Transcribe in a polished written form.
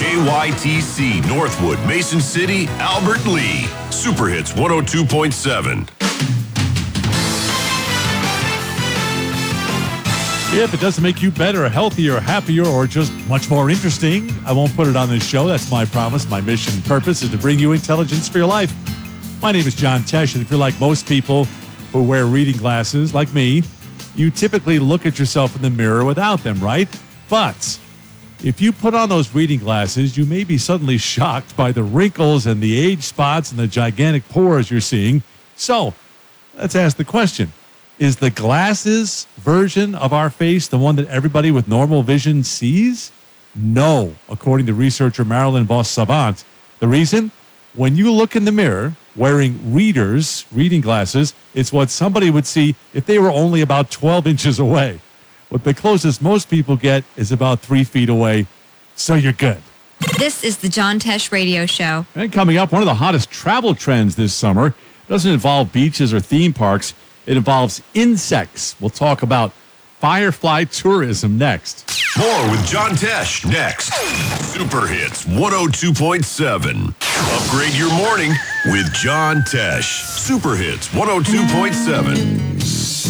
KYTC, Northwood, Mason City, Albert Lee. Super Hits 102.7. If it doesn't make you better, healthier, happier, or just much more interesting, I won't put it on this show. That's my promise. My mission and purpose is to bring you intelligence for your life. My name is John Tesh, and if you're like most people who wear reading glasses, like me, you typically look at yourself in the mirror without them, right? But if you put on those reading glasses, you may be suddenly shocked by the wrinkles and the age spots and the gigantic pores you're seeing. So, let's ask the question. Is the glasses version of our face the one that everybody with normal vision sees? No, according to researcher Marilyn Vos-Savant. The reason? When you look in the mirror wearing reading glasses, it's what somebody would see if they were only about 12 inches away. But the closest most people get is about 3 feet away, so you're good. This is the John Tesh Radio Show. And coming up, one of the hottest travel trends this summer doesn't involve beaches or theme parks. It involves insects. We'll talk about firefly tourism next. More with John Tesh next. Super Hits 102.7. Upgrade your morning with John Tesh. Super Hits 102.7.